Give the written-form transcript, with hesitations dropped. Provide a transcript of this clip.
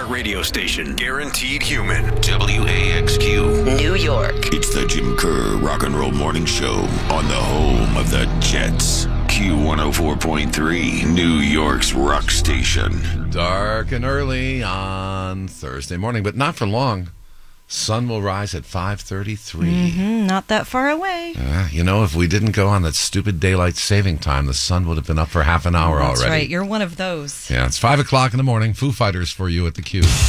Smart radio station. Guaranteed human. WAXQ. New York. It's the Jim Kerr Rock and Roll Morning Show on the home of the Jets. Q104.3, New York's rock station. Dark and early on Thursday morning, but not for long. Sun will rise at 5:33. Not that far away. If we didn't go on that stupid daylight saving time, the sun would have been up for half an hour already. That's right. You're one of those. Yeah, it's 5 o'clock in the morning. Foo Fighters for you at the Q.